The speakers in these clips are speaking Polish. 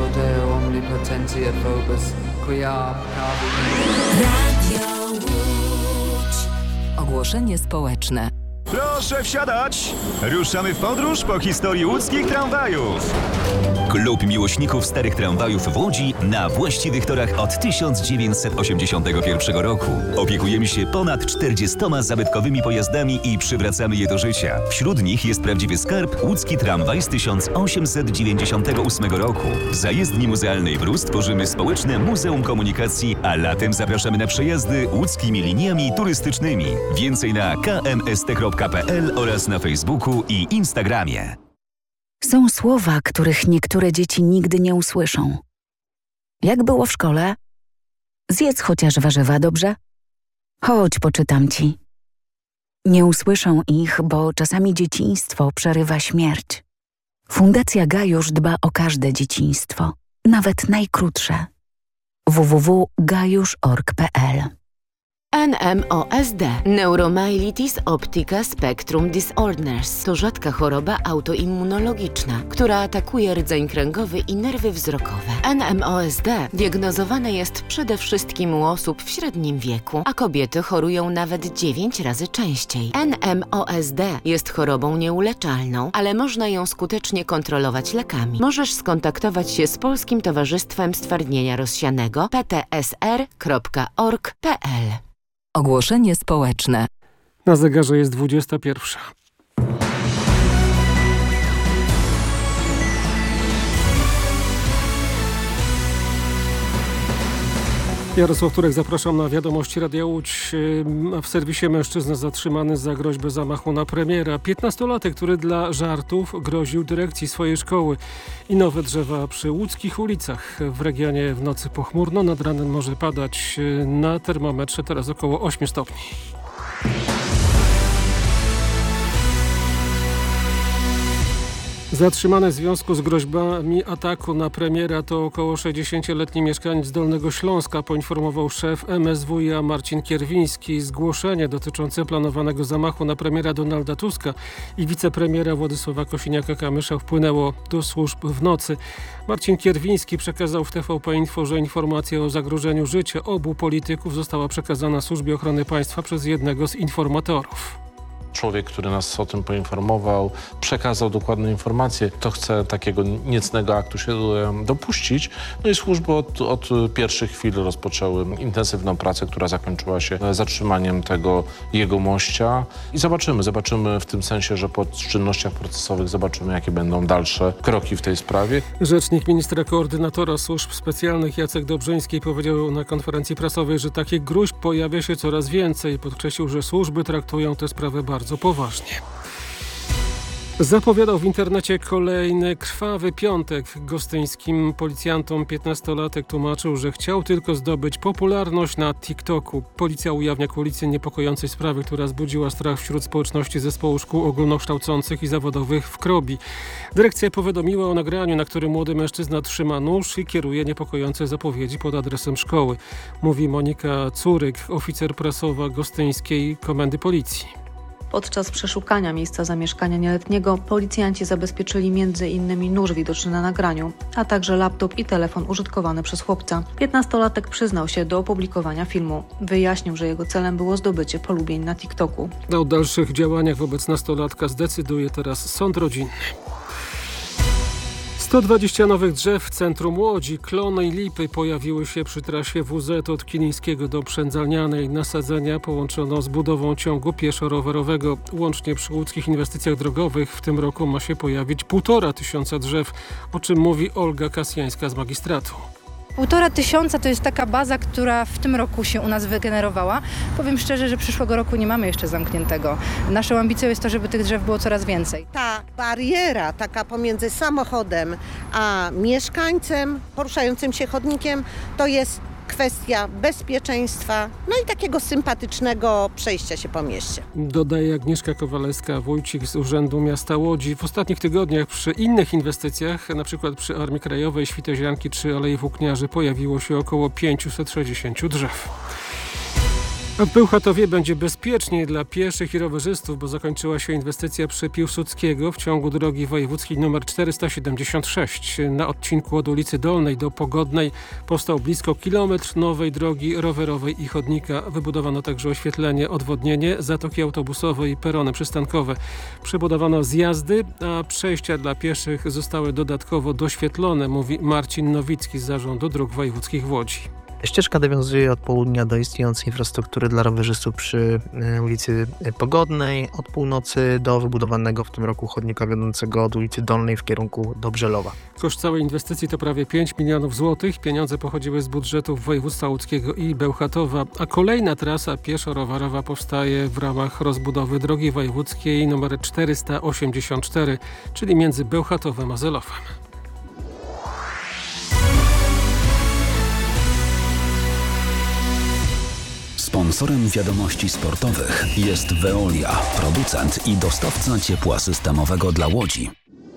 Deo omnipotentia vobis, quia Radio Łódź. Ogłoszenie społeczne. Proszę wsiadać! Ruszamy w podróż po historii łódzkich tramwajów. Klub miłośników starych tramwajów w Łodzi na właściwych torach od 1981 roku. Opiekujemy się ponad 40 zabytkowymi pojazdami i przywracamy je do życia. Wśród nich jest prawdziwy skarb łódzki tramwaj z 1898 roku. W zajezdni muzealnej Brus tworzymy społeczne Muzeum Komunikacji, a latem zapraszamy na przejazdy łódzkimi liniami turystycznymi. Więcej na kmst.pl oraz na Facebooku i Instagramie. Są słowa, których niektóre dzieci nigdy nie usłyszą. Jak było w szkole? Zjedz chociaż warzywa, dobrze? Chodź, poczytam ci. Nie usłyszą ich, bo czasami dzieciństwo przerywa śmierć. Fundacja Gajusz dba o każde dzieciństwo, nawet najkrótsze. www.gajusz.org.pl NMOSD – Neuromyelitis Optica Spectrum Disorders to rzadka choroba autoimmunologiczna, która atakuje rdzeń kręgowy i nerwy wzrokowe. NMOSD diagnozowane jest przede wszystkim u osób w średnim wieku, a kobiety chorują nawet 9 razy częściej. NMOSD jest chorobą nieuleczalną, ale można ją skutecznie kontrolować lekami. Możesz skontaktować się z Polskim Towarzystwem Stwardnienia Rozsianego ptsr.org.pl. Ogłoszenie społeczne. Na zegarze jest 21. Jarosław Turek, zapraszam na wiadomości Radia Łódź. W serwisie mężczyzna zatrzymany za groźbę zamachu na premiera. 15-latek, który dla żartów groził dyrekcji swojej szkoły. I nowe drzewa przy łódzkich ulicach. W regionie w nocy pochmurno, nad ranem może padać. Na termometrze teraz około 8 stopni. Zatrzymany w związku z groźbami ataku na premiera to około 60-letni mieszkaniec Dolnego Śląska, poinformował szef MSWiA Marcin Kierwiński. Zgłoszenie dotyczące planowanego zamachu na premiera Donalda Tuska i wicepremiera Władysława Kosiniaka-Kamysza wpłynęło do służb w nocy. Marcin Kierwiński przekazał w TVP Info, że informacja o zagrożeniu życia obu polityków została przekazana Służbie Ochrony Państwa przez jednego z informatorów. Człowiek, który nas o tym poinformował, przekazał dokładne informacje, kto chce takiego niecnego aktu się dopuścić. No i służby od pierwszych chwil rozpoczęły intensywną pracę, która zakończyła się zatrzymaniem tego jegomościa. I zobaczymy w tym sensie, że po czynnościach procesowych zobaczymy, jakie będą dalsze kroki w tej sprawie. Rzecznik ministra koordynatora służb specjalnych Jacek Dobrzyński powiedział na konferencji prasowej, że takich gróźb pojawia się coraz więcej. Podkreślił, że służby traktują tę sprawę bardzo poważnie. Zapowiadał w internecie kolejny krwawy piątek. Gostyńskim policjantom 15-latek tłumaczył, że chciał tylko zdobyć popularność na TikToku. Policja ujawnia kulisy niepokojącej sprawy, która zbudziła strach wśród społeczności zespołu szkół ogólnokształcących i zawodowych w Krobi. Dyrekcja powiadomiła o nagraniu, na którym młody mężczyzna trzyma nóż i kieruje niepokojące zapowiedzi pod adresem szkoły. Mówi Monika Curyk, oficer prasowa Gostyńskiej Komendy Policji. Podczas przeszukania miejsca zamieszkania nieletniego policjanci zabezpieczyli m.in. nóż widoczny na nagraniu, a także laptop i telefon użytkowany przez chłopca. 15-latek przyznał się do opublikowania filmu. Wyjaśnił, że jego celem było zdobycie polubień na TikToku. O dalszych działaniach wobec nastolatka zdecyduje teraz sąd rodzinny. 120 nowych drzew w centrum Łodzi, klony i lipy pojawiły się przy trasie WZ od Kilińskiego do Przędzalnianej. Nasadzenia połączono z budową ciągu pieszo-rowerowego. Łącznie przy łódzkich inwestycjach drogowych w tym roku ma się pojawić 1500 drzew, o czym mówi Olga Kasjańska z magistratu. 1500 to jest taka baza, która w tym roku się u nas wygenerowała. Powiem szczerze, że przyszłego roku nie mamy jeszcze zamkniętego. Naszą ambicją jest to, żeby tych drzew było coraz więcej. Ta bariera taka pomiędzy samochodem a mieszkańcem poruszającym się chodnikiem to jest kwestia bezpieczeństwa, no i takiego sympatycznego przejścia się po mieście. Dodaje Agnieszka Kowalewska-Wójcik z Urzędu Miasta Łodzi. W ostatnich tygodniach przy innych inwestycjach, na przykład przy Armii Krajowej, Świtezianki czy Alei Włókniarzy pojawiło się około 560 drzew. A w Bełchatowie będzie bezpieczniej dla pieszych i rowerzystów, bo zakończyła się inwestycja przy Piłsudskiego w ciągu drogi wojewódzkiej nr 476. Na odcinku od ulicy Dolnej do Pogodnej powstał blisko kilometr nowej drogi rowerowej i chodnika. Wybudowano także oświetlenie, odwodnienie, zatoki autobusowe i perony przystankowe. Przebudowano zjazdy, a przejścia dla pieszych zostały dodatkowo doświetlone, mówi Marcin Nowicki z Zarządu Dróg Wojewódzkich w Łodzi. Ścieżka nawiązuje od południa do istniejącej infrastruktury dla rowerzystów przy ulicy Pogodnej, od północy do wybudowanego w tym roku chodnika wiodącego od ulicy Dolnej w kierunku Dobrzelowa. Koszt całej inwestycji to prawie 5 milionów złotych. Pieniądze pochodziły z budżetów województwa łódzkiego i Bełchatowa, a kolejna trasa pieszo-rowerowa powstaje w ramach rozbudowy drogi wojewódzkiej nr 484, czyli między Bełchatowem a Zelowem. Sponsorem wiadomości sportowych jest Veolia, producent i dostawca ciepła systemowego dla Łodzi.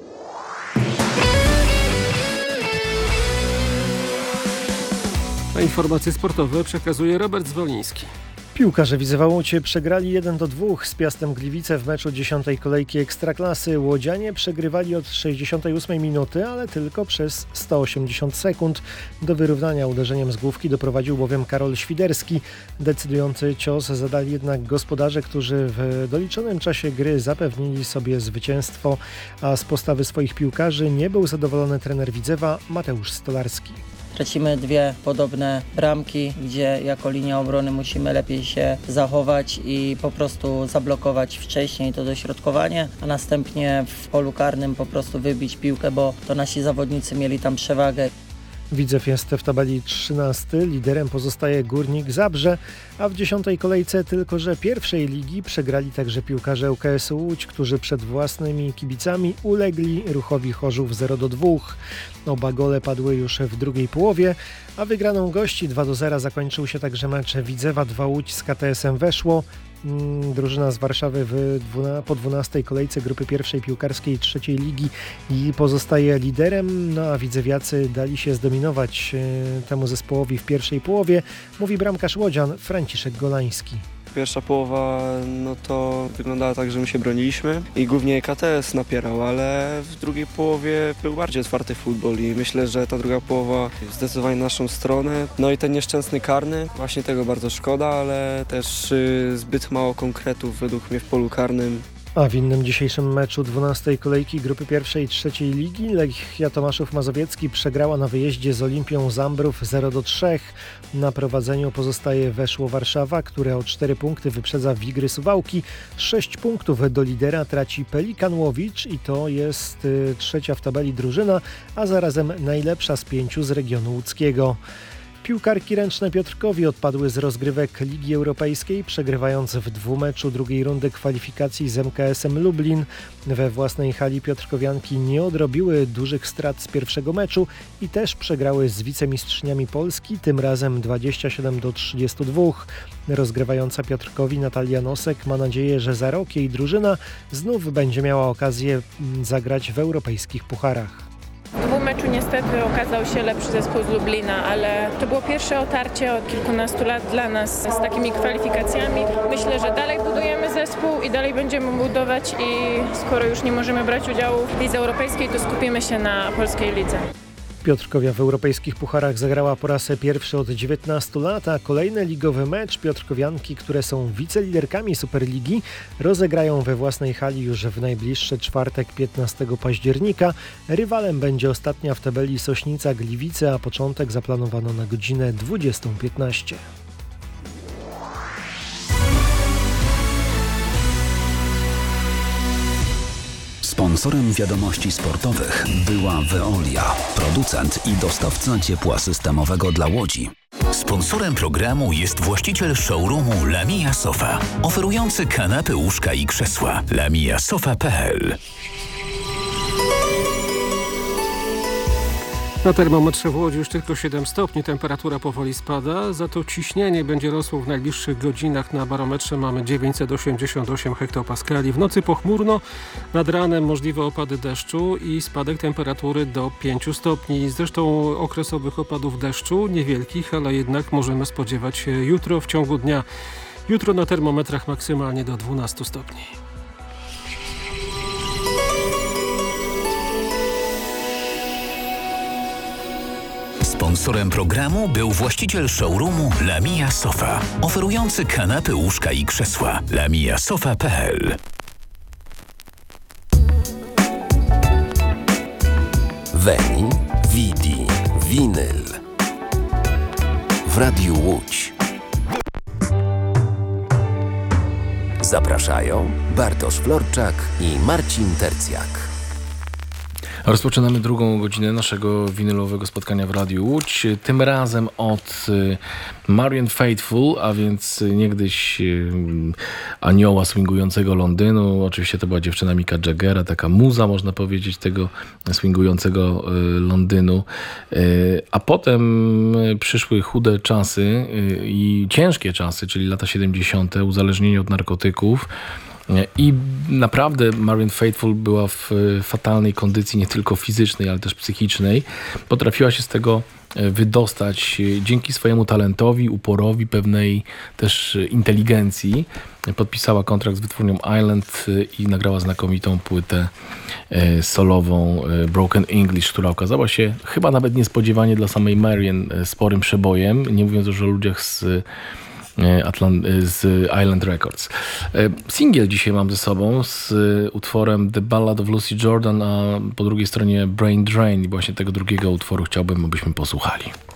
A informacje sportowe przekazuje Robert Zwoliński. Piłkarze Widzewa Łódź przegrali 1-2 z Piastem Gliwice w meczu 10. kolejki Ekstraklasy. Łodzianie przegrywali od 68 minuty, ale tylko przez 180 sekund. Do wyrównania uderzeniem z główki doprowadził bowiem Karol Świderski. Decydujący cios zadali jednak gospodarze, którzy w doliczonym czasie gry zapewnili sobie zwycięstwo, a z postawy swoich piłkarzy nie był zadowolony trener Widzewa Mateusz Stolarski. Tracimy dwie podobne bramki, gdzie jako linia obrony musimy lepiej się zachować i po prostu zablokować wcześniej to dośrodkowanie, a następnie w polu karnym po prostu wybić piłkę, bo to nasi zawodnicy mieli tam przewagę. Widzew jest w tabeli 13, liderem pozostaje Górnik Zabrze, a w 10. kolejce tylko że pierwszej ligi przegrali także piłkarze UKS-u Łódź, którzy przed własnymi kibicami ulegli Ruchowi Chorzów 0-2. Oba gole padły już w drugiej połowie, a wygraną gości 2-0 zakończył się także mecz Widzewa 2 Łódź z KTS-em Weszło. Drużyna z Warszawy po 12. kolejce grupy pierwszej piłkarskiej trzeciej ligi i pozostaje liderem, no a widzewiacy dali się zdominować temu zespołowi w pierwszej połowie, mówi bramkarz łodzian Franciszek Golański. Pierwsza połowa to wyglądała tak, że my się broniliśmy i głównie KTS napierał, ale w drugiej połowie był bardziej otwarty futbol i myślę, że ta druga połowa zdecydowanie naszą stronę. No i ten nieszczęsny karny, właśnie tego bardzo szkoda, ale też zbyt mało konkretów według mnie w polu karnym. A w innym dzisiejszym meczu 12. kolejki grupy pierwszej i trzeciej ligi Lechia Tomaszów Mazowiecki przegrała na wyjeździe z Olimpią Zambrów 0-3. Na prowadzeniu pozostaje Weszło Warszawa, które o 4 punkty wyprzedza Wigry Suwałki. 6 punktów do lidera traci Pelikan Łowicz i to jest trzecia w tabeli drużyna, a zarazem najlepsza z 5 z regionu łódzkiego. Piłkarki ręczne Piotrkowi odpadły z rozgrywek Ligi Europejskiej, przegrywając w dwumeczu drugiej rundy kwalifikacji z MKS-em Lublin. We własnej hali Piotrkowianki nie odrobiły dużych strat z pierwszego meczu i też przegrały z wicemistrzyniami Polski, tym razem 27-32. Rozgrywająca Piotrkowi Natalia Nosek ma nadzieję, że za rok jej drużyna znów będzie miała okazję zagrać w europejskich pucharach. W dwumeczu niestety okazał się lepszy zespół z Lublina, ale to było pierwsze otarcie od kilkunastu lat dla nas z takimi kwalifikacjami. Myślę, że dalej budujemy zespół i dalej będziemy budować i skoro już nie możemy brać udziału w lidze europejskiej, to skupimy się na polskiej lidze. Piotrkowia w europejskich pucharach zagrała po raz pierwszy od 19 lat, a kolejny ligowy mecz Piotrkowianki, które są wiceliderkami Superligi, rozegrają we własnej hali już w najbliższy czwartek 15 października. Rywalem będzie ostatnia w tabeli Sośnica Gliwice, a początek zaplanowano na godzinę 20:15. Sponsorem wiadomości sportowych była Veolia, producent i dostawca ciepła systemowego dla Łodzi. Sponsorem programu jest właściciel showroomu Lamia Sofa, oferujący kanapy, łóżka i krzesła. lamiasofa.pl. Na termometrze w Łodzi już tylko 7 stopni, temperatura powoli spada, za to ciśnienie będzie rosło w najbliższych godzinach. Na barometrze mamy 988 hektopaskali. W nocy pochmurno, nad ranem możliwe opady deszczu i spadek temperatury do 5 stopni. Zresztą okresowych opadów deszczu, niewielkich, ale jednak możemy spodziewać się jutro w ciągu dnia. Jutro na termometrach maksymalnie do 12 stopni. Sponsorem programu był właściciel showroomu Lamia Sofa, oferujący kanapy, łóżka i krzesła. lamiasofa.pl. Veni, Vidi, Vinyl. W Radiu Łódź. Zapraszają Bartosz Florczak i Marcin Tercjak. Rozpoczynamy drugą godzinę naszego winylowego spotkania w Radiu Łódź. Tym razem od Marianne Faithfull, a więc niegdyś anioła swingującego Londynu. Oczywiście to była dziewczyna Micka Jaggera, taka muza, można powiedzieć, tego swingującego Londynu. A potem przyszły chude czasy i ciężkie czasy, czyli lata 70., uzależnienie od narkotyków. I naprawdę Marianne Faithfull była w fatalnej kondycji, nie tylko fizycznej, ale też psychicznej. Potrafiła się z tego wydostać dzięki swojemu talentowi, uporowi, pewnej też inteligencji. Podpisała kontrakt z wytwórnią Island i nagrała znakomitą płytę solową Broken English, która okazała się chyba nawet niespodziewanie dla samej Marianne sporym przebojem, nie mówiąc już o ludziach z Island Records. Singiel dzisiaj mam ze sobą z utworem The Ballad of Lucy Jordan, a po drugiej stronie Brain Drain. I właśnie tego drugiego utworu chciałbym, abyśmy posłuchali.